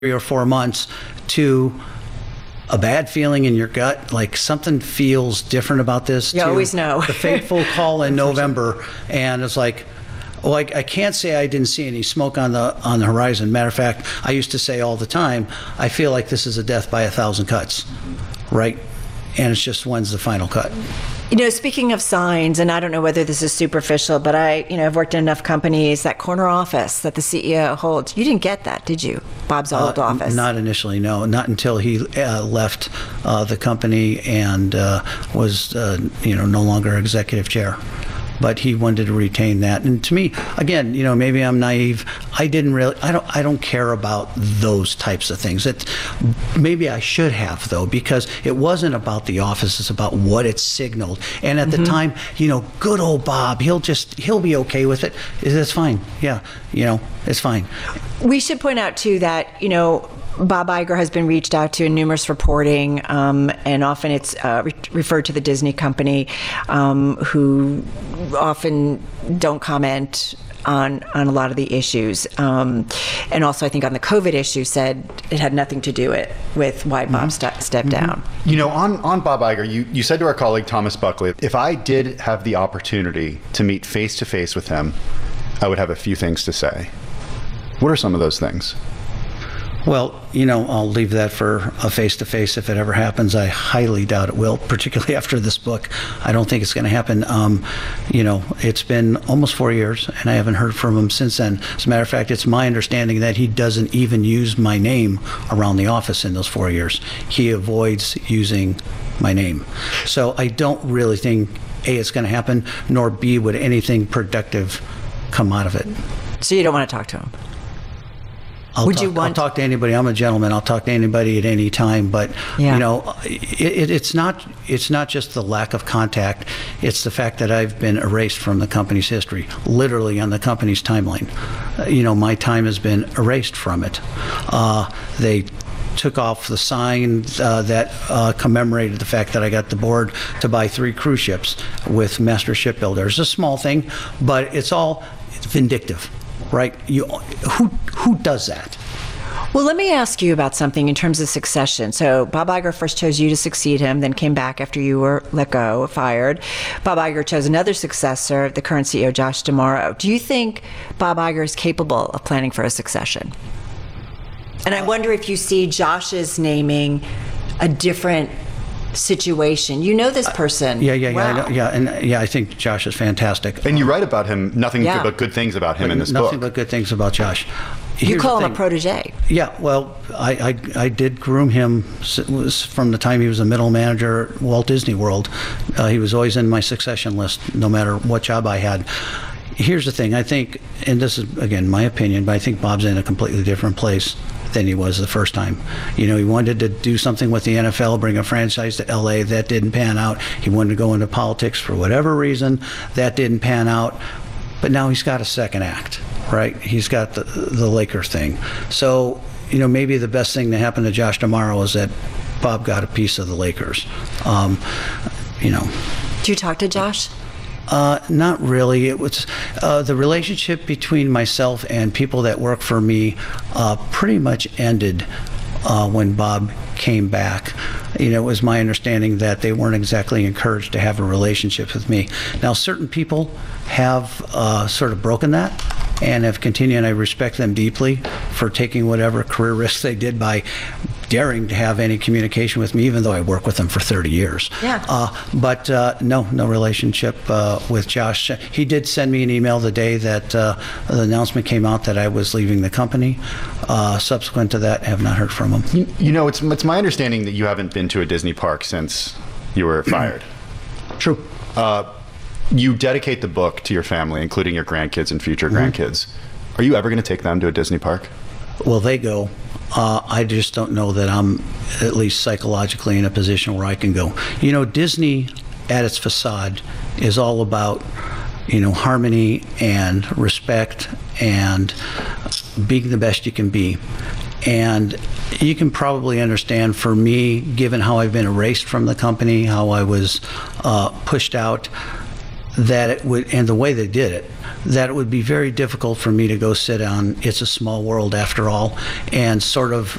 or 4 months to a bad feeling in your gut, like something feels different about this. You always know. The fateful call in November, and it's like, well, I can't say I didn't see any smoke on the horizon. Matter of fact, I used to say all the time, I feel like this is a death by 1,000 cuts, right? And it's just, when's the final cut? Speaking of signs, and I don't know whether this is superficial, but I've worked in enough companies, that corner office that the CEO holds, you didn't get that, did you? Bob's old office. Not initially, no. Not until he left the company and was, no longer executive chair. But he wanted to retain that. And to me, again, maybe I'm naive. I don't care about those types of things. Maybe I should have, though, because it wasn't about the office, it's about what it signaled. And at the time, good old Bob, he'll be okay with it. It's fine. Yeah, it's fine. We should point out too that, Bob Iger has been reached out to in numerous reporting, and often it's referred to the Disney company, who often don't comment on a lot of the issues. And also, I think on the COVID issue, said it had nothing to do with why Bob stepped down. On Bob Iger, you said to our colleague Thomas Buckley, if I did have the opportunity to meet face to face with him, I would have a few things to say. What are some of those things? Well, I'll leave that for a face-to-face if it ever happens. I highly doubt it will, particularly after this book. I don't think it's going to happen. It's been almost 4 years, and I haven't heard from him since then. As a matter of fact, it's my understanding that he doesn't even use my name around the office in those 4 years. He avoids using my name. So I don't really think, A, it's going to happen, nor B, would anything productive come out of it. So you don't want to talk to him? I'll talk to anybody. I'm a gentleman. I'll talk to anybody at any time. But it's not just the lack of contact. It's the fact that I've been erased from the company's history, literally on the company's timeline. My time has been erased from it. They took off the sign that commemorated the fact that I got the board to buy 3 cruise ships with Master Shipbuilders. It's a small thing, but it's vindictive. Right? Who does that? Well, let me ask you about something in terms of succession. So Bob Iger first chose you to succeed him, then came back after you were let go, fired. Bob Iger chose another successor, the current CEO, Josh D'Amaro. Do you think Bob Iger is capable of planning for a succession? And I wonder if you see Josh's naming a different situation. This person. Wow. I think Josh is fantastic. And you write about him, nothing but good things about him in this book. Nothing but good things about Josh. You call him a protege. Yeah, well, I did groom him from the time he was a middle manager at Walt Disney World. He was always in my succession list, no matter what job I had. Here's the thing, I think, and this is, again, my opinion, but I think Bob's in a completely different place than he was the first time. He wanted to do something with the NFL, bring a franchise to LA. That didn't pan out. He wanted to go into politics for whatever reason. That didn't pan out. But now he's got a second act, right? He's got the Lakers thing. So, maybe the best thing that happened to Josh D'Amaro is that Bob got a piece of the Lakers. Do you talk to Josh? Not really. It was the relationship between myself and people that work for me pretty much ended when Bob came back. It was my understanding that they weren't exactly encouraged to have a relationship with me. Now, certain people have sort of broken that and have continued, and I respect them deeply for taking whatever career risks they did by daring to have any communication with me, even though I worked with them for 30 years. Yeah. But no relationship with Josh. He did send me an email the day that the announcement came out that I was leaving the company. Subsequent to that, I have not heard from him. It's my understanding that you haven't been to a Disney park since you were fired. True. You dedicate the book to your family, including your grandkids and future grandkids. Are you ever going to take them to a Disney park? Well, they go. I just don't know that I'm at least psychologically in a position where I can go. Disney at its facade is all about, harmony and respect and being the best you can be. And you can probably understand, for me, given how I've been erased from the company, how I was pushed out, that it would, and the way they did it, that it would be very difficult for me to go sit on It's a Small World After All and sort of